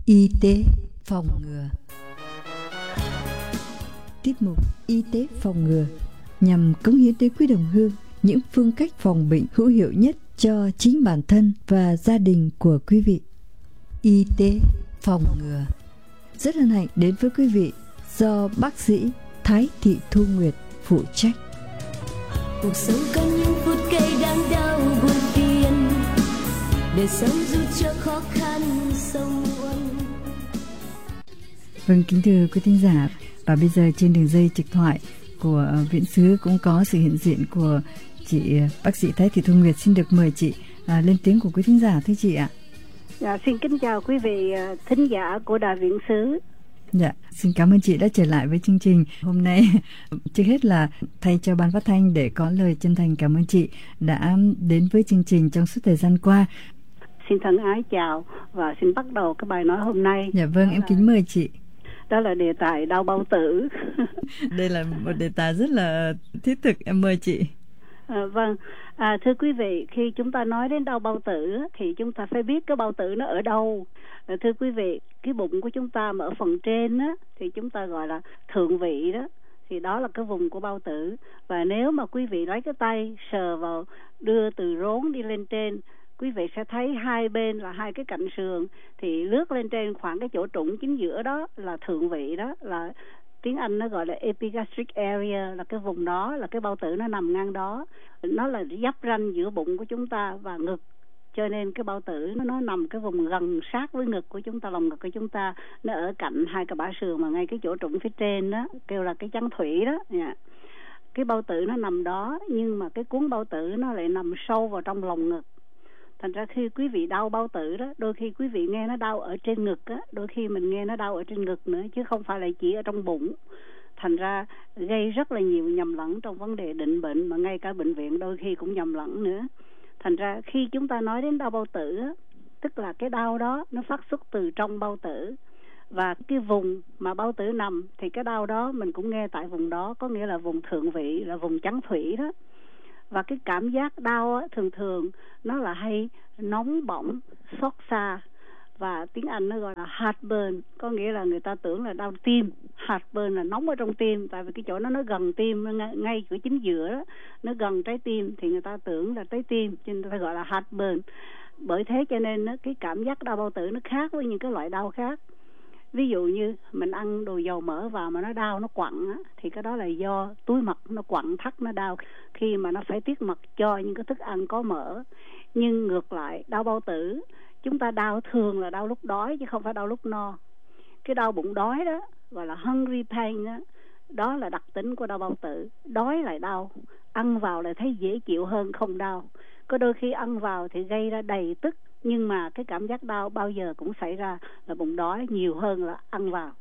Y tế phòng ngừa. Tiết mục Y tế phòng ngừa nhằm cống hiến tới quý đồng hương những phương cách phòng bệnh hữu hiệu nhất cho chính bản thân và gia đình của quý vị. Y tế phòng ngừa rất hân hạnh đến với quý vị do bác sĩ Thái Thị Thu Nguyệt phụ trách. Cuộc sống có những phút cây đang đau buồn phiền, để sống dù cho khó khăn sông uốn. Vâng, kính thưa quý thính giả, và bây giờ trên đường dây trực thoại của Viện Xứ cũng có sự hiện diện của chị bác sĩ Thái Thị Thu Nguyệt. Xin được mời chị lên tiếng của quý thính giả, thưa chị ạ. Dạ, xin kính chào quý vị thính giả của Đài Viện Xứ. Dạ, xin cảm ơn chị đã trở lại với chương trình hôm nay. Trước hết là thay cho ban phát thanh để có lời chân thành cảm ơn chị đã đến với chương trình trong suốt thời gian qua. Xin thân ái chào và xin bắt đầu cái bài nói hôm nay. Dạ vâng, em kính mời chị. Đó là đề tài đau bao tử. Đây là một đề tài rất là thiết thực, em mời chị. Vâng, thưa quý vị, khi chúng ta nói đến đau bao tử thì chúng ta phải biết cái bao tử nó ở đâu. Thưa quý vị, cái bụng của chúng ta mà ở phần trên á, thì chúng ta gọi là thượng vị đó, thì đó là cái vùng của bao tử. Và nếu mà quý vị lấy cái tay sờ vào, đưa từ rốn đi lên trên, quý vị sẽ thấy hai bên là hai cái cạnh sườn, thì lướt lên trên khoảng cái chỗ trũng chính giữa đó là thượng vị, đó là tiếng Anh nó gọi là epigastric area, là cái vùng đó, là cái bao tử nó nằm ngang đó. Nó là giáp ranh giữa bụng của chúng ta và ngực, cho nên cái bao tử nó nằm cái vùng gần sát với ngực của chúng ta, lòng ngực của chúng ta, nó ở cạnh hai cái bả sườn mà ngay cái chỗ trũng phía trên đó, kêu là cái chắn thủy đó. Cái bao tử nó nằm đó, nhưng mà cái cuống bao tử nó lại nằm sâu vào trong lòng ngực. Thành ra khi quý vị đau bao tử đó, đôi khi quý vị nghe nó đau ở trên ngực á, đôi khi mình nghe nó đau ở trên ngực nữa, chứ không phải là chỉ ở trong bụng. Thành ra gây rất là nhiều nhầm lẫn trong vấn đề định bệnh, mà ngay cả bệnh viện đôi khi cũng nhầm lẫn nữa. Thành ra khi chúng ta nói đến đau bao tử á, tức là cái đau đó nó phát xuất từ trong bao tử. Và cái vùng mà bao tử nằm thì cái đau đó mình cũng nghe tại vùng đó, có nghĩa là vùng thượng vị, là vùng chắn thủy đó. Và cái cảm giác đau á, thường thường nó là hay nóng bỏng, xót xa, và tiếng Anh nó gọi là heartburn, có nghĩa là người ta tưởng là đau tim. Heartburn là nóng ở trong tim, tại vì cái chỗ nó gần tim, nó ngay chỗ chính giữa đó, nó gần trái tim, thì người ta tưởng là trái tim, cho nên người ta gọi là heartburn. Bởi thế cho nên cái cảm giác đau bao tử nó khác với những cái loại đau khác. Ví dụ như mình ăn đồ dầu mỡ vào mà nó đau, nó quặn á, thì cái đó là do túi mật nó quặn thắt, nó đau khi mà nó phải tiết mật cho những cái thức ăn có mỡ. Nhưng ngược lại, đau bao tử, chúng ta đau thường là đau lúc đói chứ không phải đau lúc no. Cái đau bụng đói đó gọi là hungry pain đó, đó là đặc tính của đau bao tử. Đói lại đau, ăn vào lại thấy dễ chịu hơn không đau. Có đôi khi ăn vào thì gây ra đầy tức, nhưng mà cái cảm giác đau bao giờ cũng xảy ra là bụng đói nhiều hơn là ăn vào.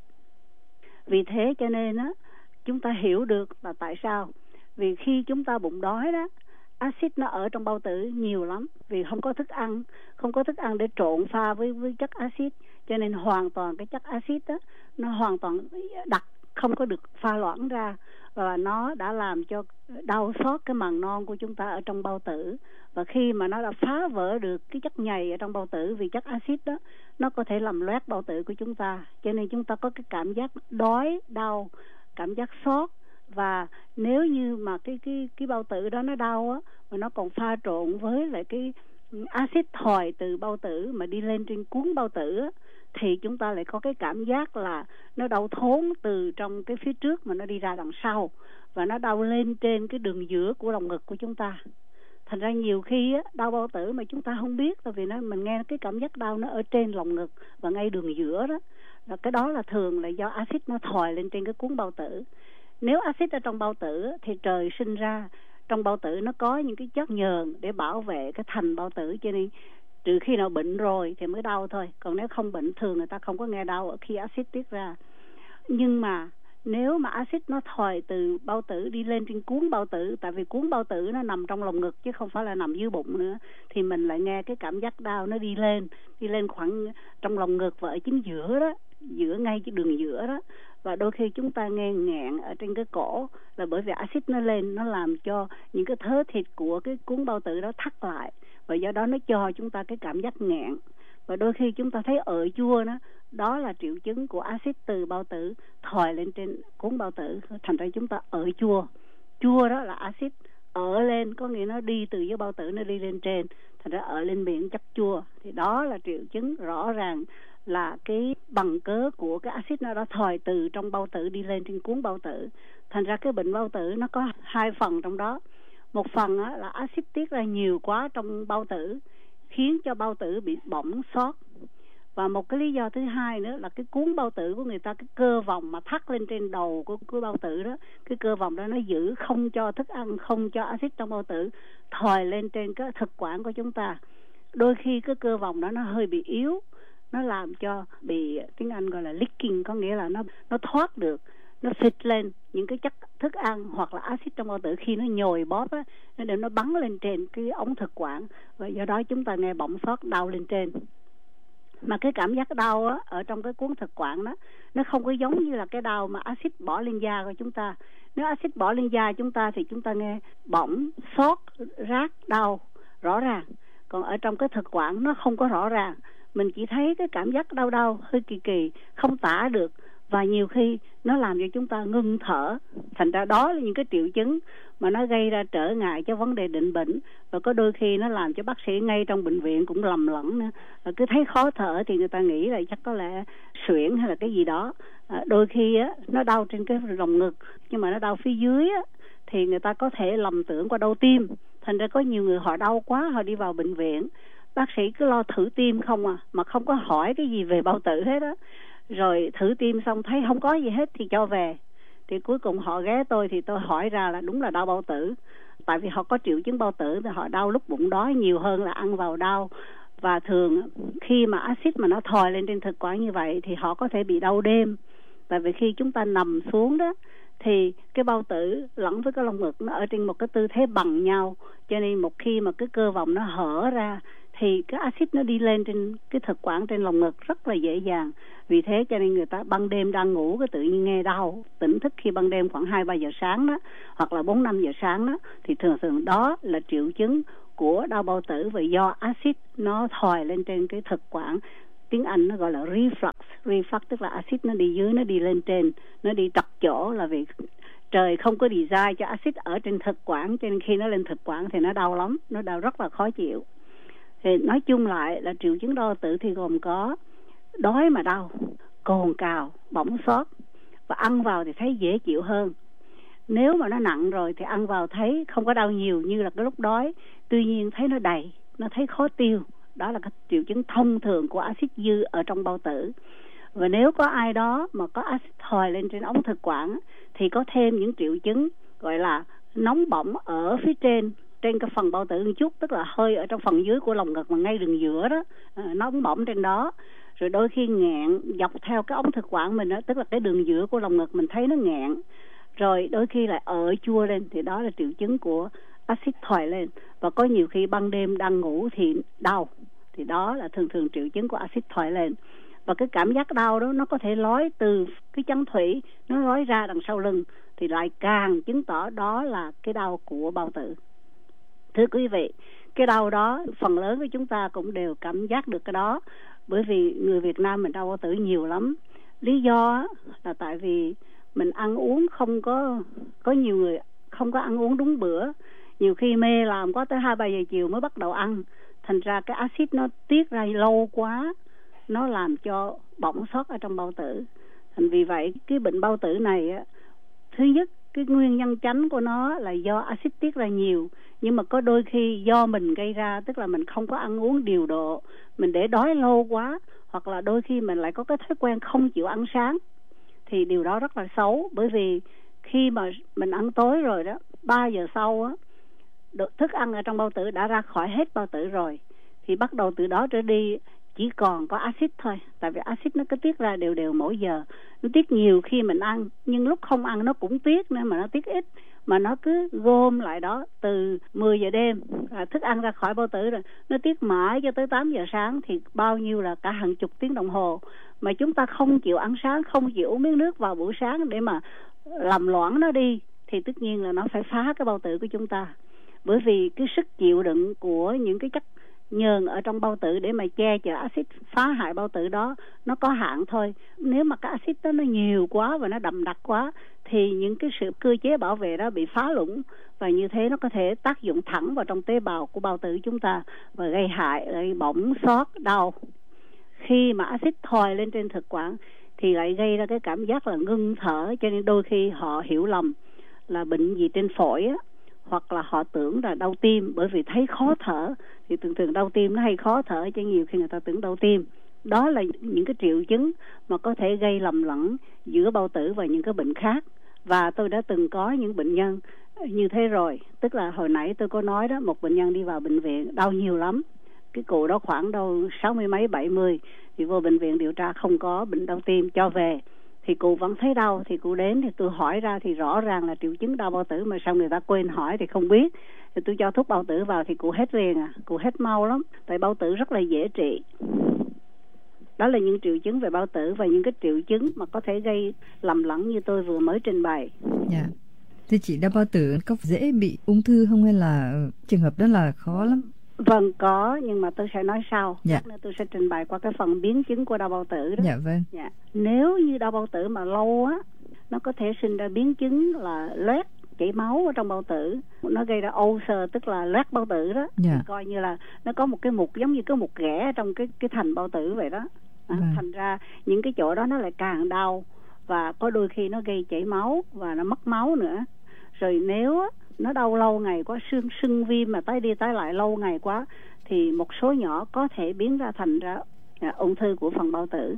Vì thế cho nên á, chúng ta hiểu được là tại sao. Vì khi chúng ta bụng đói đó, axit nó ở trong bao tử nhiều lắm, vì không có thức ăn để trộn pha với chất axit, cho nên hoàn toàn cái chất axit đó nó hoàn toàn đặc, không có được pha loãng ra, và nó đã làm cho đau xót cái màng non của chúng ta ở trong bao tử. Và khi mà nó đã phá vỡ được cái chất nhầy ở trong bao tử, vì chất axit đó nó có thể làm loét bao tử của chúng ta, cho nên chúng ta có cái cảm giác đói, đau, cảm giác xót. Và nếu như mà cái bao tử đó nó đau á, mà nó còn pha trộn với lại cái axit thòi từ bao tử mà đi lên trên cuống bao tử á, thì chúng ta lại có cái cảm giác là nó đau thốn từ trong cái phía trước mà nó đi ra đằng sau, và nó đau lên trên cái đường giữa của lồng ngực của chúng ta. Thành ra nhiều khi á, đau bao tử mà chúng ta không biết, tại vì mình nghe cái cảm giác đau nó ở trên lồng ngực và ngay đường giữa đó. Và cái đó là thường là do axit nó thòi lên trên cái cuống bao tử. Nếu axit ở trong bao tử thì trời sinh ra trong bao tử nó có những cái chất nhờn để bảo vệ cái thành bao tử, cho nên trừ khi nào bệnh rồi thì mới đau thôi. Còn nếu không bệnh, thường người ta không có nghe đau ở khi axit tiết ra. Nhưng mà nếu mà axit nó thòi từ bao tử đi lên trên cuống bao tử, tại vì cuống bao tử nó nằm trong lồng ngực chứ không phải là nằm dưới bụng nữa, thì mình lại nghe cái cảm giác đau nó đi lên khoảng trong lồng ngực và ở chính giữa đó, giữa ngay cái đường giữa đó. Và đôi khi chúng ta nghe nghẹn ở trên cái cổ là bởi vì axit nó lên, nó làm cho những cái thớ thịt của cái cuống bao tử đó thắt lại, và do đó nó cho chúng ta cái cảm giác nghẹn. Và đôi khi chúng ta thấy ợ chua đó là triệu chứng của axit từ bao tử thòi lên trên cuống bao tử, thành ra chúng ta ở chua. Chua đó là axit ở lên, có nghĩa nó đi từ dưới bao tử nó đi lên trên, thành ra ở lên miệng chất chua. Thì đó là triệu chứng rõ ràng là cái bằng cớ của cái axit nó đã thòi từ trong bao tử đi lên trên cuống bao tử. Thành ra cái bệnh bao tử nó có hai phần trong đó. Một phần là axit tiết ra nhiều quá trong bao tử khiến cho bao tử bị bỏng xót. Và một cái lý do thứ hai nữa là cái cuống bao tử của người ta, cái cơ vòng mà thắt lên trên đầu của bao tử đó, cái cơ vòng đó nó giữ không cho thức ăn, không cho axit trong bao tử thòi lên trên cái thực quản của chúng ta. Đôi khi cái cơ vòng đó nó hơi bị yếu, nó làm cho bị, tiếng Anh gọi là leaking, có nghĩa là nó thoát được, nó xịt lên những cái chất thức ăn hoặc là axit trong bao tử khi nó nhồi bóp á, để nó bắn lên trên cái ống thực quản, và do đó chúng ta nghe bỏng xót đau lên trên. Mà cái cảm giác đau á, ở trong cái cuống thực quản đó, nó không có giống như là cái đau mà axit bỏ lên da của chúng ta. Nếu axit bỏ lên da chúng ta thì chúng ta nghe bỏng, xót, rát, đau rõ ràng. Còn ở trong cái thực quản nó không có rõ ràng. Mình chỉ thấy cái cảm giác đau đau, hơi kỳ kỳ, không tả được. Và nhiều khi nó làm cho chúng ta ngưng thở. Thành ra đó là những cái triệu chứng mà nó gây ra trở ngại cho vấn đề định bệnh. Và có đôi khi nó làm cho bác sĩ ngay trong bệnh viện cũng lầm lẫn nữa. Cứ thấy khó thở thì người ta nghĩ là chắc có lẽ suyễn hay là cái gì đó. Đôi khi á, nó đau trên cái lồng ngực, nhưng mà nó đau phía dưới á, thì người ta có thể lầm tưởng qua đau tim. Thành ra có nhiều người họ đau quá, họ đi vào bệnh viện. Bác sĩ cứ lo thử tim không à, mà không có hỏi cái gì về bao tử hết á. Rồi thử tim xong thấy không có gì hết thì cho về. Thì cuối cùng họ ghé tôi thì tôi hỏi ra là đúng là đau bao tử. Tại vì họ có triệu chứng bao tử thì họ đau lúc bụng đói nhiều hơn là ăn vào đau. Và thường khi mà axit mà nó thòi lên trên thực quản như vậy thì họ có thể bị đau đêm. Tại vì khi chúng ta nằm xuống đó thì cái bao tử lẫn với cái lồng ngực nó ở trên một cái tư thế bằng nhau, cho nên một khi mà cái cơ vòng nó hở ra thì cái axit nó đi lên trên cái thực quản trên lồng ngực rất là dễ dàng. Vì thế cho nên người ta ban đêm đang ngủ cái tự nhiên nghe đau, tỉnh thức khi ban đêm khoảng 2-3 giờ sáng đó, hoặc là 4-5 giờ sáng đó, thì thường đó là triệu chứng của đau bao tử và do axit nó thòi lên trên cái thực quản. Tiếng Anh nó gọi là reflux. Reflux tức là axit nó đi dưới, nó đi lên trên, nó đi trật chỗ, là vì trời không có design cho axit ở trên thực quản, cho nên khi nó lên thực quản thì nó đau lắm, nó đau rất là khó chịu. Thì nói chung lại là triệu chứng đau bao tử thì gồm có đói mà đau, cồn cào, bỏng xót, và ăn vào thì thấy dễ chịu hơn. Nếu mà nó nặng rồi thì ăn vào thấy không có đau nhiều như là cái lúc đói, tuy nhiên thấy nó đầy, nó thấy khó tiêu. Đó là các triệu chứng thông thường của axit dư ở trong bao tử. Và nếu có ai đó mà có axit thòi lên trên ống thực quản thì có thêm những triệu chứng gọi là nóng bỏng ở phía trên cái phần bao tử một chút, tức là hơi ở trong phần dưới của lồng ngực mà ngay đường giữa đó, nóng bỏng trên đó. Rồi đôi khi nghẹn dọc theo cái ống thực quản mình đó, tức là cái đường giữa của lồng ngực mình thấy nó nghẹn. Rồi đôi khi lại ở chua lên, thì đó là triệu chứng của axit thòi lên. Và có nhiều khi ban đêm đang ngủ thì đau, thì đó là thường triệu chứng của axit thòi lên. Và cái cảm giác đau đó nó có thể lói từ cái chân thủy, nó lói ra đằng sau lưng, thì lại càng chứng tỏ đó là cái đau của bao tử. Thưa quý vị, cái đau đó phần lớn của chúng ta cũng đều cảm giác được cái đó, bởi vì người Việt Nam mình đau bao tử nhiều lắm. Lý do là tại vì mình ăn uống không có nhiều người không có ăn uống đúng bữa, nhiều khi mê làm có tới 2-3 giờ chiều mới bắt đầu ăn, thành ra cái axit nó tiết ra lâu quá, nó làm cho bỏng xót ở trong bao tử. Vì vậy cái bệnh bao tử này á, thứ nhất cái nguyên nhân chánh của nó là do axit tiết ra nhiều, nhưng mà có đôi khi do mình gây ra, tức là mình không có ăn uống điều độ, mình để đói lâu quá, hoặc là đôi khi mình lại có cái thói quen không chịu ăn sáng, thì điều đó rất là xấu. Bởi vì khi mà mình ăn tối rồi đó, 3 giờ sau á, thức ăn ở trong bao tử đã ra khỏi hết bao tử rồi, thì bắt đầu từ đó trở đi chỉ còn có axit thôi. Tại vì axit nó cứ tiết ra đều mỗi giờ, nó tiết nhiều khi mình ăn, nhưng lúc không ăn nó cũng tiết, nên mà nó tiết ít, mà nó cứ gom lại đó từ 10 giờ đêm, thức ăn ra khỏi bao tử rồi nó tiết mãi cho tới 8 giờ sáng, thì bao nhiêu là cả hàng chục tiếng đồng hồ mà chúng ta không chịu ăn sáng, không chịu uống miếng nước vào buổi sáng để mà làm loãng nó đi, thì tất nhiên là nó phải phá cái bao tử của chúng ta. Bởi vì cái sức chịu đựng của những cái chất nhờn ở trong bao tử để mà che chở axit phá hại bao tử đó nó có hạn thôi. Nếu mà cái axit đó nó nhiều quá và nó đậm đặc quá thì những cái sự cơ chế bảo vệ đó bị phá lũng, và như thế nó có thể tác dụng thẳng vào trong tế bào của bao tử chúng ta và gây hại, gây bỏng, xót, đau. Khi mà axit thòi lên trên thực quản thì lại gây ra cái cảm giác là ngưng thở, cho nên đôi khi họ hiểu lầm là bệnh gì trên phổi á, hoặc là họ tưởng là đau tim, bởi vì thấy khó thở thì thường đau tim nó hay khó thở, chứ nhiều khi người ta tưởng đau tim. Đó là những cái triệu chứng mà có thể gây lầm lẫn giữa bao tử và những cái bệnh khác. Và tôi đã từng có những bệnh nhân như thế rồi. Tức là hồi nãy tôi có nói đó, một bệnh nhân đi vào bệnh viện đau nhiều lắm, cái cụ đó khoảng đâu 60 mấy 70, thì vô bệnh viện điều tra không có bệnh đau tim, cho về thì cụ vẫn thấy đau, thì cụ đến thì tôi hỏi ra thì rõ ràng là triệu chứng đau bao tử, mà sao người ta quên hỏi thì không biết. Thì tôi cho thuốc bao tử vào thì cụ hết liền cụ hết mau lắm, tại bao tử rất là dễ trị. Đó là những triệu chứng về bao tử và những cái triệu chứng mà có thể gây lầm lẫn như tôi vừa mới trình bày. Dạ. Thì chị đau bao tử có dễ bị ung thư không, hay là trường hợp đó là khó lắm? Vâng, có, nhưng mà tôi sẽ nói sau. Dạ. Nên tôi sẽ trình bày qua cái phần biến chứng của đau bao tử đó. Dạ vâng. Dạ. Nếu như đau bao tử mà lâu á, nó có thể sinh ra biến chứng là loét, chảy máu ở trong bao tử. Nó gây ra ulcer, tức là loét bao tử đó. Dạ. Coi như là nó có một cái mục giống như cái mục ghẻ trong cái thành bao tử vậy đó. Thành ra những cái chỗ đó nó lại càng đau, và có đôi khi nó gây chảy máu và nó mất máu nữa. Rồi nếu nó đau lâu ngày quá, sưng viêm mà tái đi tái lại lâu ngày quá, thì một số nhỏ có thể biến ra thành ra ung thư của phần bao tử.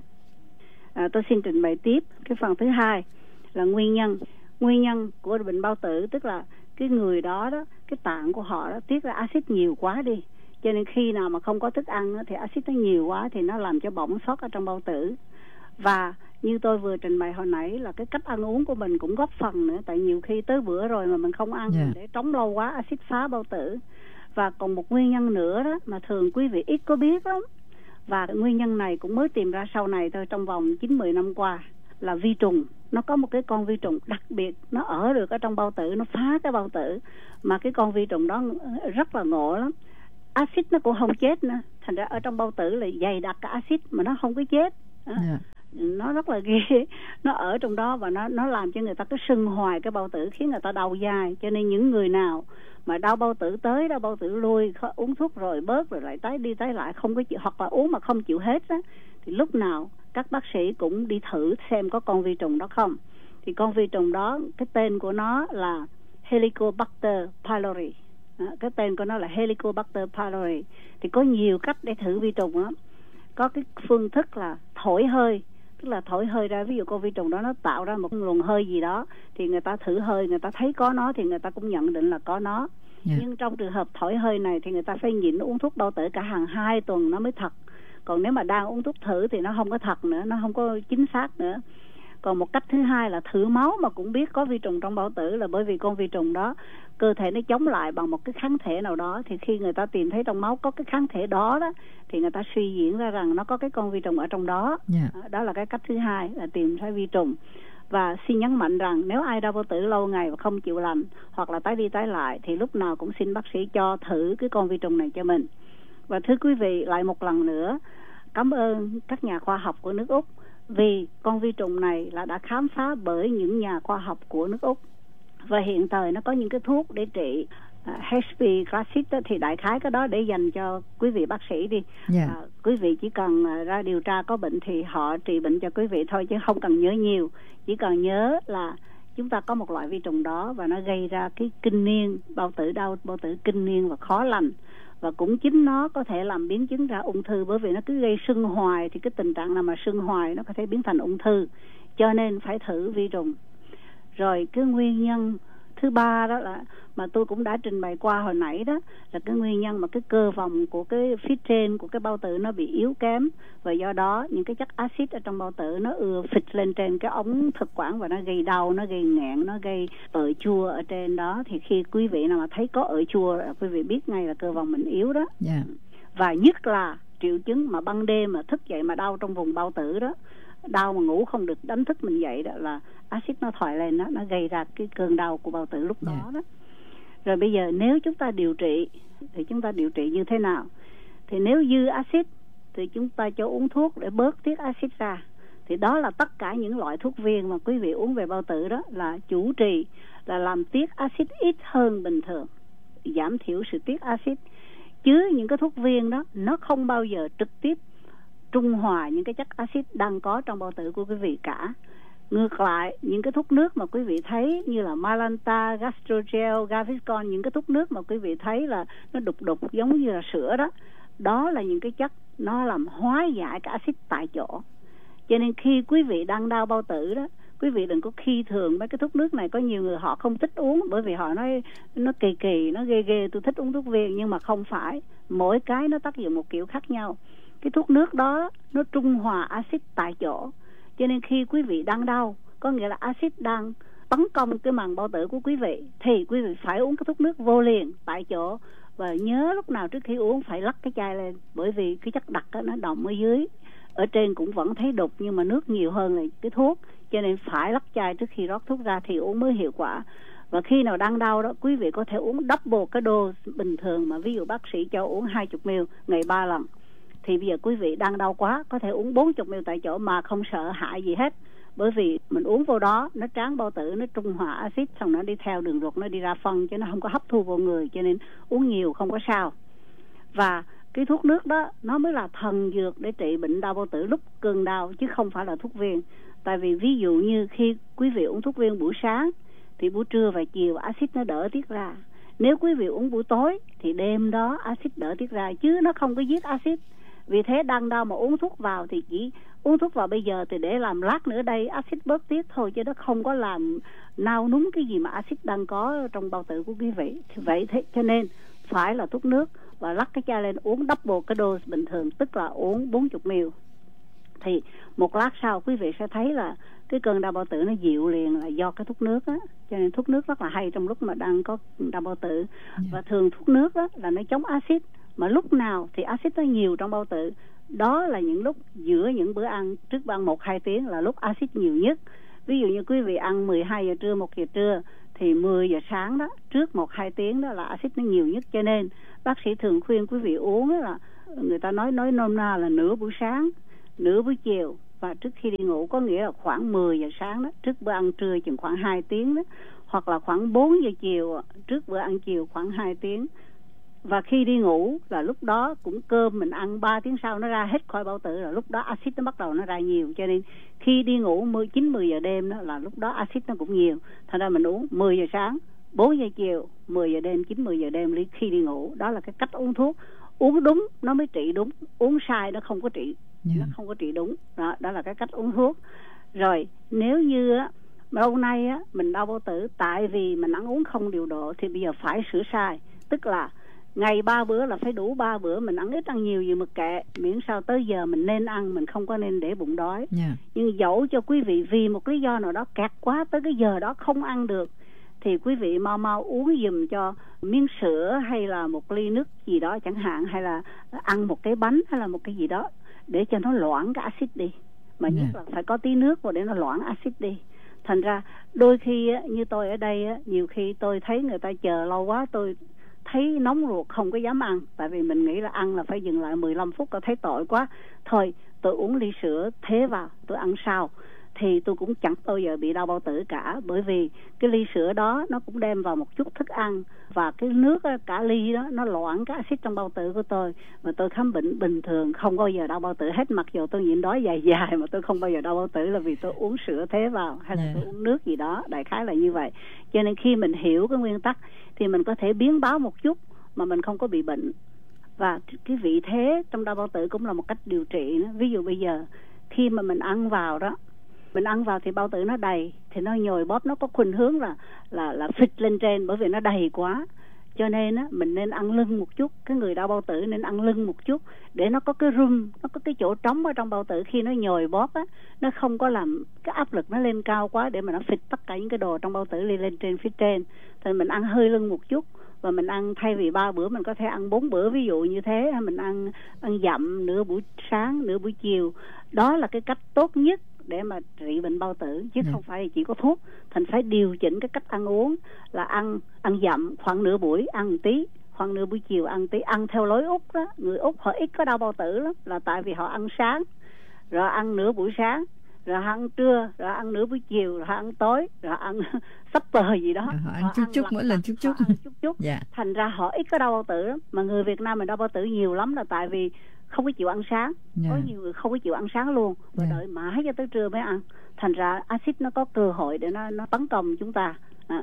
Tôi xin trình bày tiếp cái phần thứ hai là nguyên nhân của bệnh bao tử, tức là cái người đó cái tạng của họ đó tiết ra axit nhiều quá đi, cho nên khi nào mà không có thức ăn thì axit nó nhiều quá thì nó làm cho bỏng xót ở trong bao tử. Và như tôi vừa trình bày hồi nãy là cái cách ăn uống của mình cũng góp phần nữa, tại nhiều khi tới bữa rồi mà mình không ăn để trống lâu quá, axit phá bao tử. Và còn một nguyên nhân nữa đó mà thường quý vị ít có biết lắm, và nguyên nhân này cũng mới tìm ra sau này thôi, trong vòng 9-10 năm qua, là vi trùng. Nó có một cái con vi trùng đặc biệt, nó ở được ở trong bao tử, nó phá cái bao tử, mà cái con vi trùng đó rất là ngộ lắm. Axit nó cũng không chết nữa, thành ra ở trong bao tử là dày đặc cái axit mà nó không có chết. Nó rất là ghê, nó ở trong đó và nó làm cho người ta cứ sưng hoài cái bao tử, khiến người ta đau dai. Cho nên những người nào mà đau bao tử tới, đau bao tử lui, uống thuốc rồi bớt rồi lại tái đi tái lại không có chịu, hoặc là uống mà không chịu hết á, thì lúc nào các bác sĩ cũng đi thử xem có con vi trùng đó không. Thì con vi trùng đó, cái tên của nó là Helicobacter pylori. Cái tên của nó là Helicobacter pylori. Thì có nhiều cách để thử vi trùng đó. Có cái phương thức là thổi hơi, tức là thổi hơi ra, ví dụ con vi trùng đó nó tạo ra một luồng hơi gì đó, thì người ta thử hơi, người ta thấy có nó thì người ta cũng nhận định là có nó. Nhưng trong trường hợp thổi hơi này thì người ta phải nhịn uống thuốc bao tử cả hàng 2 tuần nó mới thật. Còn nếu mà đang uống thuốc thử thì nó không có thật nữa, nó không có chính xác nữa. Còn một cách thứ hai là thử máu mà cũng biết có vi trùng trong bao tử, là bởi vì con vi trùng đó cơ thể nó chống lại bằng một cái kháng thể nào đó, thì khi người ta tìm thấy trong máu có cái kháng thể đó thì người ta suy diễn ra rằng nó có cái con vi trùng ở trong đó. Đó là cái cách thứ hai, là tìm thấy vi trùng. Và xin nhấn mạnh rằng nếu ai đau bao tử lâu ngày và không chịu lành hoặc là tái đi tái lại thì lúc nào cũng xin bác sĩ cho thử cái con vi trùng này cho mình. Và thưa quý vị, lại một lần nữa cảm ơn các nhà khoa học của nước Úc, vì con vi trùng này là đã khám phá bởi những nhà khoa học của nước Úc, và hiện thời nó có những cái thuốc để trị HP Classic thì đại khái cái đó để dành cho quý vị bác sĩ đi. Quý vị chỉ cần ra điều tra có bệnh thì họ trị bệnh cho quý vị thôi, chứ không cần nhớ nhiều. Chỉ cần nhớ là chúng ta có một loại vi trùng đó và nó gây ra cái kinh niên, bao tử đau, bao tử kinh niên và khó lành. Và cũng chính nó có thể làm biến chứng ra ung thư, bởi vì nó cứ gây sưng hoài, thì cái tình trạng nào mà sưng hoài nó có thể biến thành ung thư. Cho nên phải thử vi trùng. Rồi cái nguyên nhân thứ ba đó là mà tôi cũng đã trình bày qua hồi nãy đó, là cái nguyên nhân mà cái cơ vòng của cái phía trên của cái bao tử nó bị yếu kém, và do đó những cái chất axit ở trong bao tử nó ưa phịch lên trên cái ống thực quản và nó gây đau, nó gây nghẹn, nó gây ợ chua ở trên đó. Thì khi quý vị nào mà thấy có ợ chua, quý vị biết ngay là cơ vòng mình yếu đó. Và nhất là triệu chứng mà ban đêm mà thức dậy mà đau trong vùng bao tử đó, đau mà ngủ không được, đánh thức mình dậy, đó là axit nó thòi lên đó, nó gây ra cái cơn đau của bao tử lúc đó đó. Rồi bây giờ nếu chúng ta điều trị thì chúng ta điều trị như thế nào? thì nếu dư axit thì chúng ta cho uống thuốc để bớt tiết axit ra. Thì đó là tất cả những loại thuốc viên mà quý vị uống về bao tử đó là chủ trì là làm tiết axit ít hơn bình thường, giảm thiểu sự tiết axit. Chứ những cái thuốc viên đó nó không bao giờ trực tiếp trung hòa những cái chất axit đang có trong bao tử của quý vị cả. Ngược lại, những cái thuốc nước mà quý vị thấy như là Mylanta, Gastrogel, Gaviscon, những cái thuốc nước mà quý vị thấy là nó đục giống như là sữa đó, đó là những cái chất nó làm hóa giải cái axit tại chỗ. Cho nên khi quý vị đang đau bao tử đó, quý vị đừng có khi thường mấy cái thuốc nước này. Có nhiều người họ không thích uống bởi vì họ nói nó kỳ, nó ghê, tôi thích uống thuốc viên. Nhưng mà không phải, mỗi cái nó tác dụng một kiểu khác nhau. Cái thuốc nước đó nó trung hòa axit tại chỗ. Cho nên khi quý vị đang đau, có nghĩa là axit đang tấn công cái màng bao tử của quý vị, thì quý vị phải uống cái thuốc nước vô liền tại chỗ. Và nhớ lúc nào trước khi uống phải lắc cái chai lên, bởi vì cái chất đặc đó, nó đọng ở dưới, ở trên cũng vẫn thấy đục nhưng mà nước nhiều hơn là cái thuốc, cho nên phải lắc chai trước khi rót thuốc ra thì uống mới hiệu quả. Và khi nào đang đau đó, quý vị có thể uống double cái dose bình thường mà ví dụ bác sĩ cho uống 20ml ngày 3 lần. Thì bây giờ quý vị đang đau quá, có thể uống 40ml tại chỗ mà không sợ hãi gì hết. Bởi vì mình uống vô đó, nó tráng bao tử, nó trung hòa axit, xong nó đi theo đường ruột, nó đi ra phân, chứ nó không có hấp thu vào người, cho nên uống nhiều không có sao. Và cái thuốc nước đó nó mới là thần dược để trị bệnh đau bao tử lúc cơn đau, chứ không phải là thuốc viên. Tại vì ví dụ như khi quý vị uống thuốc viên buổi sáng thì buổi trưa và chiều axit nó đỡ tiết ra. Nếu quý vị uống buổi tối thì đêm đó axit đỡ tiết ra, chứ nó không có giết axit. Vì thế đang đau mà uống thuốc vào thì chỉ uống thuốc vào bây giờ thì để làm lát nữa đây axit bớt tiết thôi, chứ nó không có làm nao núng cái gì mà axit đang có trong bao tử của quý vị. Thì vậy thế cho nên phải là thuốc nước, và lắc cái chai lên uống double cái dose bình thường, tức là uống 40ml. Thì một lát sau quý vị sẽ thấy là cái cơn đau bao tử nó dịu liền, là do cái thuốc nước á. Cho nên thuốc nước rất là hay trong lúc mà đang có đau bao tử. Và thường thuốc nước đó là nó chống axit, mà lúc nào thì axit nó nhiều trong bao tử, đó là những lúc giữa những bữa ăn, trước bữa ăn 1-2 tiếng là lúc axit nhiều nhất. Ví dụ như quý vị ăn 12 giờ trưa, 1 giờ trưa, thì 10 giờ sáng đó, trước 1-2 tiếng đó là axit nó nhiều nhất. Cho nên bác sĩ thường khuyên quý vị uống là, người ta nói nôm na là nửa buổi sáng, nửa buổi chiều và trước khi đi ngủ. Có nghĩa là khoảng 10 giờ sáng đó, trước bữa ăn trưa chừng khoảng 2 tiếng đó, hoặc là khoảng 4 giờ chiều trước bữa ăn chiều khoảng 2 tiếng. Và khi đi ngủ là lúc đó cũng cơm mình ăn 3 tiếng sau nó ra hết khỏi bao tử, là lúc đó axit nó bắt đầu nó ra nhiều. Cho nên khi đi ngủ 9-10 giờ đêm đó là lúc đó axit nó cũng nhiều. Thành ra mình uống 10 giờ sáng, 4 giờ chiều, 10 giờ đêm, 9-10 giờ đêm khi đi ngủ. Đó là cái cách uống thuốc. Uống đúng nó mới trị đúng, uống sai nó không có trị, nó không có trị đúng. Đó là cái cách uống thuốc. Rồi nếu như lâu nay mình đau bao tử tại vì mình ăn uống không điều độ thì bây giờ phải sửa sai. Tức là ngày 3 bữa là phải đủ 3 bữa, mình ăn ít ăn nhiều gì mà kệ, miễn sao tới giờ mình nên ăn, mình không có nên để bụng đói. Nhưng dẫu cho quý vị vì một lý do nào đó kẹt quá tới cái giờ đó không ăn được, thì quý vị mau uống giùm cho miếng sữa hay là một ly nước gì đó chẳng hạn, hay là ăn một cái bánh hay là một cái gì đó để cho nó loãng cái axit đi. Mà nhất là phải có tí nước vào để nó loãng axit đi. Thành ra đôi khi như tôi ở đây nhiều khi tôi thấy người ta chờ lâu quá, tôi thấy nóng ruột không có dám ăn. Tại vì mình nghĩ là ăn là phải dừng lại 15 phút, tôi thấy tội quá. Thôi tôi uống ly sữa thế vào, tôi ăn sau. Thì tôi cũng chẳng bao giờ bị đau bao tử cả. Bởi vì cái ly sữa đó nó cũng đem vào một chút thức ăn, và cái nước cả ly đó nó loãng cái axit trong bao tử của tôi. Mà tôi khám bệnh bình thường không bao giờ đau bao tử hết. Mặc dù tôi nhịn đói dài mà tôi không bao giờ đau bao tử là vì tôi uống sữa thế vào, hay là tôi uống nước gì đó. Đại khái là như vậy. Cho nên khi mình hiểu cái nguyên tắc thì mình có thể biến báo một chút mà mình không có bị bệnh. Và cái vị thế trong đau bao tử cũng là một cách điều trị nữa. Ví dụ bây giờ khi mà mình ăn vào đó, mình ăn vào thì bao tử nó đầy, thì nó nhồi bóp, nó có khuynh hướng là phịch lên trên, bởi vì nó đầy quá. Cho nên mình nên ăn lưng một chút. Cái người đau bao tử nên ăn lưng một chút để nó có cái room, nó có cái chỗ trống ở trong bao tử. Khi nó nhồi bóp nó không có làm cái áp lực nó lên cao quá để mà nó phịch tất cả những cái đồ trong bao tử lên trên phía trên. Thì mình ăn hơi lưng một chút. Và mình ăn thay vì 3 bữa mình có thể ăn 4 bữa, ví dụ như thế. Mình ăn dặm, nửa buổi sáng, nửa buổi chiều. Đó là cái cách tốt nhất để mà trị bệnh bao tử, chứ không phải chỉ có thuốc. Thành phải điều chỉnh cái cách ăn uống, là ăn dặm khoảng nửa buổi, ăn một tí, khoảng nửa buổi chiều ăn theo lối Úc đó. Người Úc họ ít có đau bao tử lắm, là tại vì họ ăn sáng, rồi ăn nửa buổi sáng, rồi ăn trưa, rồi ăn nửa buổi chiều, rồi ăn tối, rồi ăn supper gì đó. Họ ăn chút mỗi lần chút. Dạ. Thành ra họ ít có đau bao tử lắm. Mà người Việt Nam mình đau bao tử nhiều lắm là tại vì không có chịu ăn sáng. Có nhiều người không có chịu ăn sáng luôn, và đợi mãi cho tới trưa mới ăn. Thành ra axit nó có cơ hội để nó tấn công chúng ta.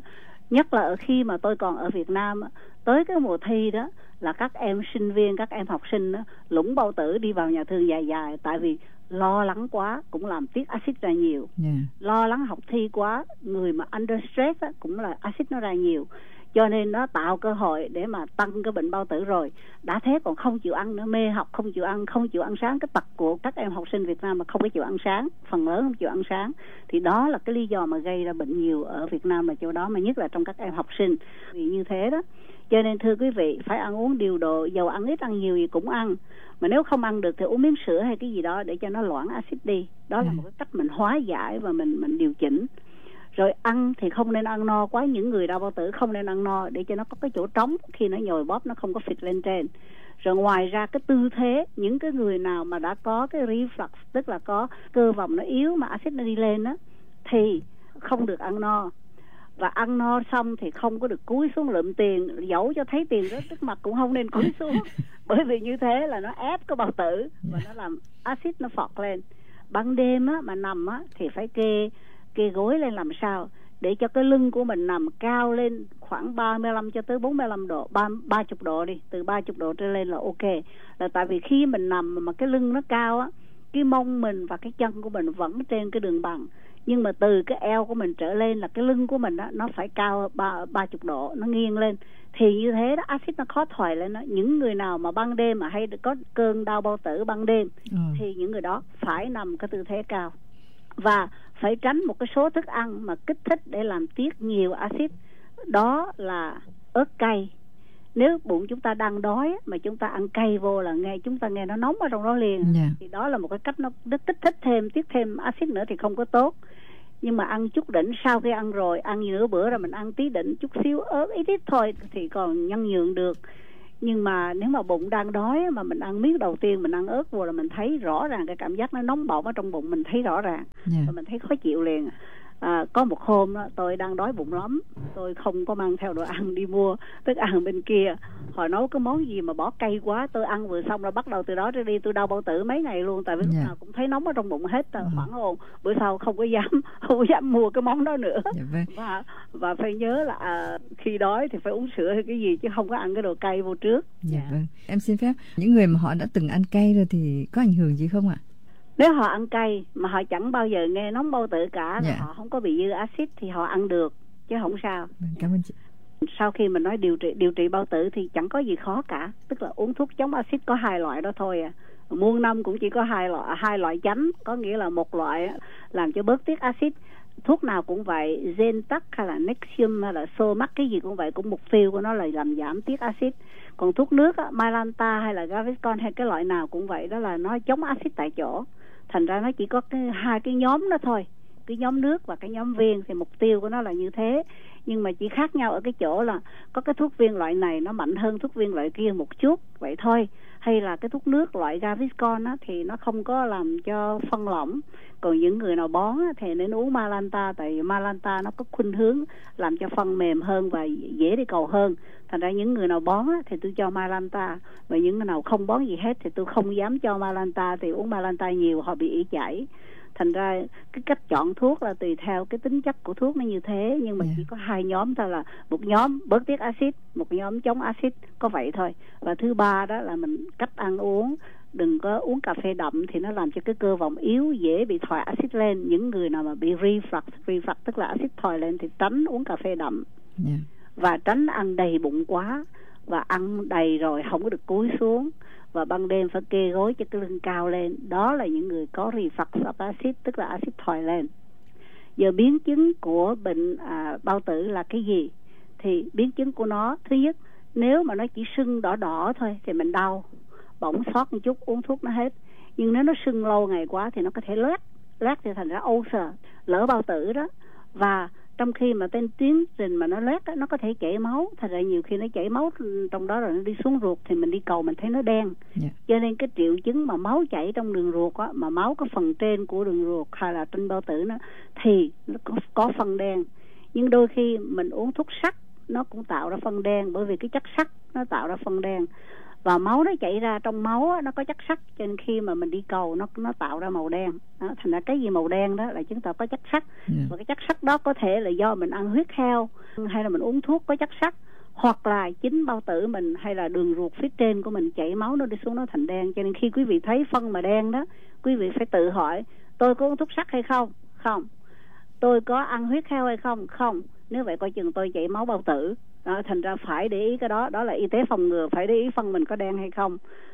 Nhất là khi mà tôi còn ở Việt Nam, tới cái mùa thi đó là các em sinh viên, các em học sinh đó, lũng bao tử đi vào nhà thương dài, tại vì lo lắng quá cũng làm tiết axit ra nhiều. Lo lắng học thi quá, người mà under stress đó, cũng là axit nó ra nhiều. Cho nên nó tạo cơ hội để mà tăng cái bệnh bao tử rồi. Đã thế còn không chịu ăn nữa, mê học, không chịu ăn sáng. Cái tật của các em học sinh Việt Nam mà không có chịu ăn sáng, phần lớn không chịu ăn sáng. Thì đó là cái lý do mà gây ra bệnh nhiều ở Việt Nam là chỗ đó, mà nhất là trong các em học sinh. Vì như thế đó. Cho nên thưa quý vị, phải ăn uống điều độ, dầu ăn ít ăn nhiều gì cũng ăn. Mà nếu không ăn được thì uống miếng sữa hay cái gì đó để cho nó loãng axit đi. Đó là một cái cách mình hóa giải và mình điều chỉnh. Rồi ăn thì không nên ăn no quá. Những người đau bao tử không nên ăn no để cho nó có cái chỗ trống, khi nó nhồi bóp nó không có phịch lên trên. Rồi ngoài ra cái tư thế, những cái người nào mà đã có cái reflux, tức là có cơ vòng nó yếu mà axit nó đi lên á, thì không được ăn no. Và ăn no xong thì không có được cúi xuống lượm tiền, dẫu cho thấy tiền rớt trước mặt cũng không nên cúi xuống. Bởi vì như thế là nó ép cái bao tử và nó làm axit nó phọt lên. Ban đêm á, mà nằm á, thì phải kê gối lên làm sao để cho cái lưng của mình nằm cao lên khoảng 35 cho tới 45 độ, 30 độ đi, từ 30 độ trở lên là ok. Là tại vì khi mình nằm mà cái lưng nó cao á, cái mông mình và cái chân của mình vẫn trên cái đường bằng, nhưng mà từ cái eo của mình trở lên là cái lưng của mình á, nó phải cao 30 độ, nó nghiêng lên. Thì như thế đó, axit nó khó thổi lên đó. Những người nào mà ban đêm mà hay có cơn đau bao tử ban đêm thì những người đó phải nằm cái tư thế cao. Và phải tránh một cái số thức ăn mà kích thích để làm tiết nhiều axit. Đó là ớt cay. Nếu bụng chúng ta đang đói mà chúng ta ăn cay vô là chúng ta nghe nó nóng ở trong đó liền. Thì đó là một cái cách nó kích thích thêm, tiết thêm axit nữa thì không có tốt. Nhưng mà ăn chút đỉnh sau khi ăn rồi, ăn nửa bữa rồi mình ăn tí đỉnh chút xíu ớt ít thôi thì còn nhân nhượng được. Nhưng mà nếu mà bụng đang đói mà mình ăn miếng đầu tiên mình ăn ớt vô là mình thấy rõ ràng cái cảm giác nó nóng bỏng ở trong bụng, mình thấy rõ ràng. Và mình thấy khó chịu liền. Có một hôm đó, tôi đang đói bụng lắm, tôi không có mang theo đồ ăn đi mua thức ăn bên kia. Họ nấu cái món gì mà bỏ cay quá, tôi ăn vừa xong là bắt đầu từ đó trở đi tôi đau bao tử mấy ngày luôn, tại vì lúc nào cũng thấy nóng ở trong bụng hết, hoảng hồn. Bữa sau không có dám mua cái món đó nữa. Và phải nhớ là khi đói thì phải uống sữa hay cái gì chứ không có ăn cái đồ cay vô trước. Vâng. Em xin phép, những người mà họ đã từng ăn cay rồi thì có ảnh hưởng gì không ạ? Nếu họ ăn cay mà họ chẳng bao giờ nghe nóng bao tử cả, họ không có bị dư axit thì họ ăn được chứ không sao. Cảm ơn chị. Sau khi mình nói điều trị bao tử thì chẳng có gì khó cả, tức là uống thuốc chống axit có 2 loại đó thôi à. Muôn năm cũng chỉ có hai loại chánh, có nghĩa là một loại làm cho bớt tiết axit. Thuốc nào cũng vậy, Zentac hay là Nexium hay là Somac cái gì cũng vậy, cũng mục tiêu của nó là làm giảm tiết axit. Còn thuốc nước Mylanta hay là Gaviscon hay cái loại nào cũng vậy, đó là nó chống axit tại chỗ. Thành ra nó chỉ có hai cái nhóm đó thôi, cái nhóm nước và cái nhóm viên, thì mục tiêu của nó là như thế. Nhưng mà chỉ khác nhau ở cái chỗ là có cái thuốc viên loại này nó mạnh hơn thuốc viên loại kia một chút, vậy thôi. Hay là cái thuốc nước loại Gaviscon á, thì nó không có làm cho phân lỏng. Còn những người nào bón á, thì nên uống Mylanta, tại vì Mylanta nó có khuynh hướng làm cho phân mềm hơn và dễ đi cầu hơn. Thành ra những người nào bón á, thì tôi cho Mylanta, và những người nào không bón gì hết thì tôi không dám cho Mylanta, thì uống Mylanta nhiều họ bị ỉ chảy. Thành ra cái cách chọn thuốc là tùy theo cái tính chất của thuốc nó như thế. Nhưng mà chỉ có 2 nhóm thôi, là một nhóm bớt tiết axit, một nhóm chống axit, có vậy thôi. Và thứ ba đó là mình cách ăn uống, đừng có uống cà phê đậm thì nó làm cho cái cơ vòng yếu, dễ bị thòi axit lên. Những người nào mà bị reflux tức là axit thòi lên thì tránh uống cà phê đậm. Và tránh ăn đầy bụng quá, và ăn đầy rồi không có được cúi xuống, và ban đêm phải kê gối cho cái lưng cao lên. Đó là những người có reflux acid, tức là axit thòi lên. Giờ biến chứng của bệnh bao tử là cái gì? Thì biến chứng của nó, thứ nhất, nếu mà nó chỉ sưng đỏ đỏ thôi thì mình đau, bỗng sót một chút uống thuốc nó hết. Nhưng nếu nó sưng lâu ngày quá thì nó có thể loét thì thành ra ulcer, lỡ bao tử đó. Và trong khi mà trên tiến trình mà nó loét á, nó có thể chảy máu, thành ra nhiều khi nó chảy máu trong đó rồi nó đi xuống ruột thì mình đi cầu mình thấy nó đen. Cho nên cái triệu chứng mà máu chảy trong đường ruột á, mà máu có phần trên của đường ruột hay là trên bao tử nó thì nó có phân đen. Nhưng đôi khi mình uống thuốc sắt nó cũng tạo ra phân đen, bởi vì cái chất sắt nó tạo ra phân đen. Và máu nó chảy ra, trong máu á, nó có chất sắt, cho nên khi mà mình đi cầu nó tạo ra màu đen đó. Thành ra cái gì màu đen đó là chứng tỏ có chất sắt. Và cái chất sắt đó có thể là do mình ăn huyết heo, hay là mình uống thuốc có chất sắt, hoặc là chính bao tử mình hay là đường ruột phía trên của mình chảy máu nó đi xuống nó thành đen. Cho nên khi quý vị thấy phân mà đen đó, quý vị phải tự hỏi tôi có uống thuốc sắt hay không? Không. Tôi có ăn huyết heo hay không? Không. Nếu vậy coi chừng tôi chảy máu bao tử đó. Thành ra phải để ý cái đó, đó là y tế phòng ngừa, phải để ý phân mình có đen hay không.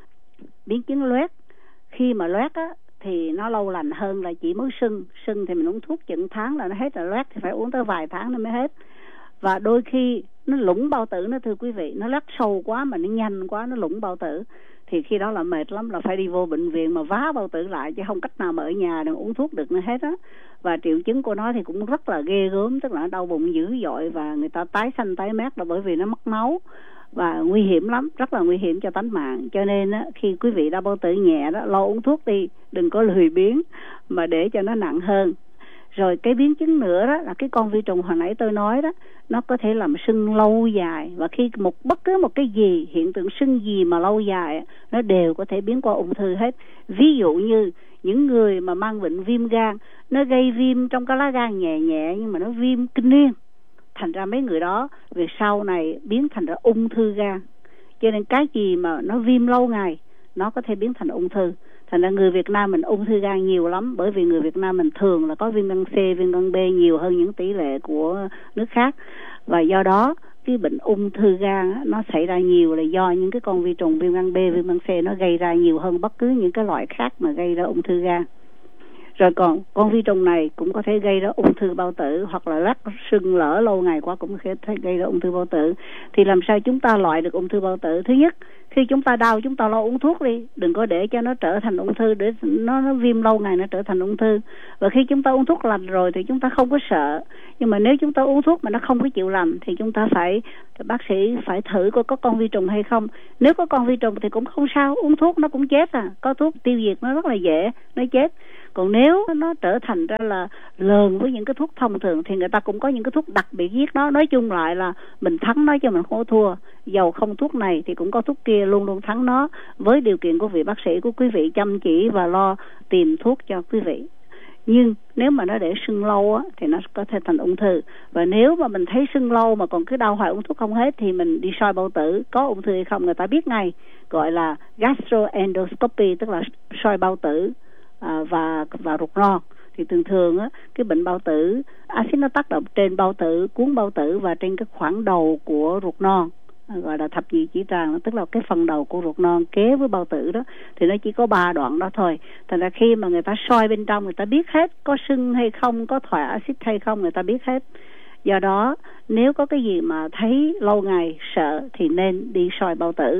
Biến chứng loét, khi mà loét á thì nó lâu lành hơn là chỉ mới sưng thì mình uống thuốc chừng tháng là nó hết, rồi loét thì phải uống tới vài tháng nó mới hết. Và đôi khi nó lủng bao tử nó, thưa quý vị, nó loét sâu quá mà nó nhanh quá, nó lủng bao tử thì khi đó là mệt lắm, là phải đi vô bệnh viện mà vá bao tử lại, chứ không cách nào mà ở nhà đừng uống thuốc được nữa hết á. Và triệu chứng của nó thì cũng rất là ghê gớm, tức là đau bụng dữ dội và người ta tái xanh tái mét là bởi vì nó mất máu và nguy hiểm lắm, rất là nguy hiểm cho tánh mạng. Cho nên á, khi quý vị đau bao tử nhẹ đó, lo uống thuốc đi, đừng có lười biếng mà để cho nó nặng hơn. Rồi cái biến chứng nữa đó là cái con vi trùng hồi nãy tôi nói đó, nó có thể làm sưng lâu dài, và khi bất cứ một cái gì, hiện tượng sưng gì mà lâu dài nó đều có thể biến qua ung thư hết. Ví dụ như những người mà mang bệnh viêm gan, nó gây viêm trong cái lá gan nhẹ nhẹ nhưng mà nó viêm kinh niên, thành ra mấy người đó về sau này biến thành ra ung thư gan. Cho nên cái gì mà nó viêm lâu ngày nó có thể biến thành ung thư. Thành ra người Việt Nam mình ung thư gan nhiều lắm, bởi vì người Việt Nam mình thường là có viêm gan C, viêm gan B nhiều hơn những tỷ lệ của nước khác. Và do đó cái bệnh ung thư gan á, nó xảy ra nhiều là do những cái con vi trùng viêm gan B, viêm gan C nó gây ra nhiều hơn bất cứ những cái loại khác mà gây ra ung thư gan. Rồi còn con vi trùng này cũng có thể gây ra ung thư bao tử, hoặc là lát sưng lỡ lâu ngày quá cũng có thể gây ra ung thư bao tử. Thì làm sao chúng ta loại được ung thư bao tử? Thứ nhất, khi chúng ta đau chúng ta lo uống thuốc đi, đừng có để cho nó trở thành ung thư, để nó viêm lâu ngày nó trở thành ung thư. Và khi chúng ta uống thuốc lành rồi thì chúng ta không có sợ. Nhưng mà nếu chúng ta uống thuốc mà nó không có chịu lành thì chúng ta bác sĩ phải thử coi có con vi trùng hay không. Nếu có con vi trùng thì cũng không sao, uống thuốc nó cũng chết à, có thuốc tiêu diệt nó rất là dễ, nó chết. Còn nếu nó trở thành ra là lờn với những cái thuốc thông thường thì người ta cũng có những cái thuốc đặc biệt giết nó. Nói chung lại là mình thắng nó chứ mình không có thua. Dầu không thuốc này thì cũng có thuốc kia, luôn luôn thắng nó, với điều kiện của vị bác sĩ của quý vị chăm chỉ và lo tìm thuốc cho quý vị. Nhưng nếu mà nó để sưng lâu á, thì nó có thể thành ung thư. Và nếu mà mình thấy sưng lâu mà còn cứ đau hoài uống thuốc không hết thì mình đi soi bao tử có ung thư hay không, người ta biết ngay, gọi là gastroendoscopy, tức là soi bao tử và ruột non. Thì thường á, cái bệnh bao tử, axit nó tác động trên bao tử, cuốn bao tử và trên cái khoảng đầu của ruột non, gọi là thập nhị chỉ tràng, tức là cái phần đầu của ruột non kế với bao tử đó, thì nó chỉ có 3 đoạn đó thôi. Thành ra khi mà người ta soi bên trong, người ta biết hết có sưng hay không, có thỏa axit hay không, người ta biết hết. Do đó nếu có cái gì mà thấy lâu ngày sợ thì nên đi soi bao tử.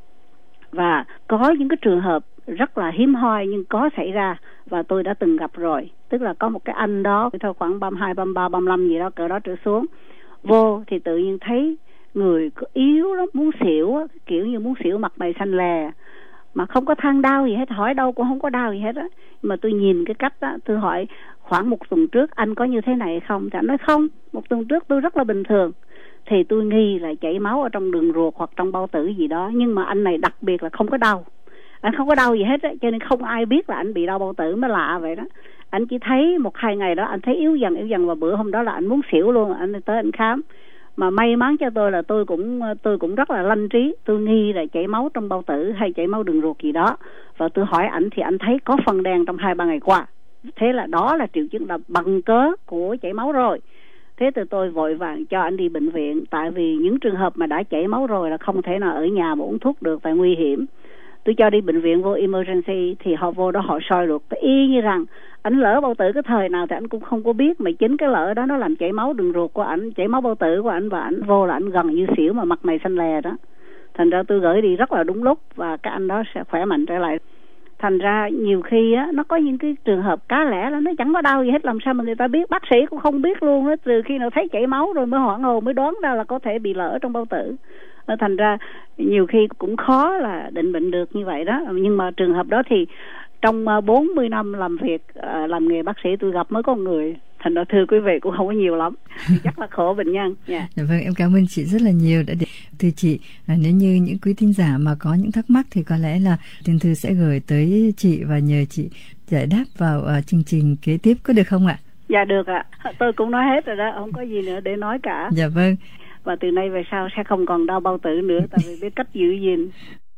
Và có những cái trường hợp rất là hiếm hoi nhưng có xảy ra, và tôi đã từng gặp rồi. Tức là có một cái anh đó thôi khoảng 32, 33, 35 gì đó, cỡ đó trở xuống, vô thì tự nhiên thấy người yếu lắm, muốn xỉu, kiểu như muốn xỉu, mặt mày xanh lè, mà không có than đau gì hết, hỏi đâu cũng không có đau gì hết á. Mà tôi nhìn cái cách đó, tôi hỏi khoảng 1 tuần trước anh có như thế này hay không? Thì anh nói không, 1 tuần trước tôi rất là bình thường. Thì tôi nghi là chảy máu ở trong đường ruột hoặc trong bao tử gì đó. Nhưng mà anh này đặc biệt là không có đau, anh không có đau gì hết á, cho nên không ai biết là anh bị đau bao tử, mới lạ vậy đó. Anh chỉ thấy 1-2 ngày đó anh thấy yếu dần, và bữa hôm đó là anh muốn xỉu luôn. Anh tới anh khám, mà may mắn cho tôi là tôi cũng rất là lanh trí, tôi nghi là chảy máu trong bao tử hay chảy máu đường ruột gì đó. Và tôi hỏi ảnh thì anh thấy có phân đen trong 2-3 ngày qua. Thế là đó là triệu chứng, là bằng cớ của chảy máu rồi. Thế thì tôi vội vàng cho anh đi bệnh viện, tại vì những trường hợp mà đã chảy máu rồi là không thể nào ở nhà mà uống thuốc được, tại nguy hiểm. Tôi cho đi bệnh viện, vô emergency, thì họ vô đó họ soi ruột, y như rằng ảnh lỡ bao tử cái thời nào thì ảnh cũng không có biết, mà chính cái lỡ đó nó làm chảy máu đường ruột của ảnh, chảy máu bao tử của ảnh, và ảnh vô là ảnh gần như xỉu mà mặt mày xanh lè đó. Thành ra tôi gửi đi rất là đúng lúc và các anh đó sẽ khỏe mạnh trở lại. Thành ra nhiều khi á, nó có những cái trường hợp cá lẻ là nó chẳng có đau gì hết, làm sao mà người ta biết, bác sĩ cũng không biết luôn á, từ khi nào thấy chảy máu rồi mới hoảng hồn, mới đoán ra là có thể bị lở trong bao tử. Thành ra nhiều khi cũng khó là định bệnh được như vậy đó. Nhưng mà trường hợp đó thì trong 40 năm làm việc, làm nghề bác sĩ, tôi gặp mới có người. Thành ra thưa quý vị cũng không có nhiều lắm, chắc là khổ bệnh nhân. Yeah. Vâng, em cảm ơn chị rất là nhiều đã thưa chị. Nếu như những quý thính giả mà có những thắc mắc thì có lẽ là Thiên Thư sẽ gửi tới chị và nhờ chị giải đáp vào chương trình kế tiếp, có được không ạ? Dạ được ạ. Tôi cũng nói hết rồi đó, không có gì nữa để nói cả. Dạ vâng. Và từ nay về sau sẽ không còn đau bao tử nữa, tại vì biết cách giữ gìn.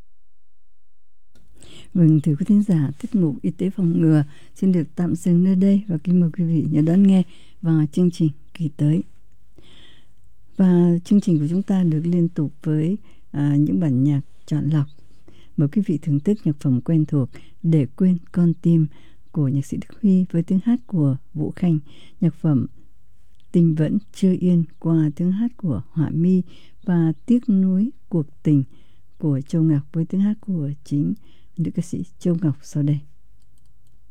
Vâng, thưa quý thính giả, tiết mục Y tế phòng ngừa xin được tạm dừng nơi đây và kính mời quý vị nhớ đón nghe vào chương trình kỳ tới. Và chương trình của chúng ta được liên tục với những bản nhạc chọn lọc. Mời quý vị thưởng thức nhạc phẩm quen thuộc Để Quên Con Tim của nhạc sĩ Đức Huy với tiếng hát của Vũ Khanh, nhạc phẩm Tình Vẫn Chưa Yên qua tiếng hát của Họa Mi và Tiếc Nuối Cuộc Tình của Châu Ngọc với tiếng hát của chính nữ ca sĩ Châu Ngọc sau đây.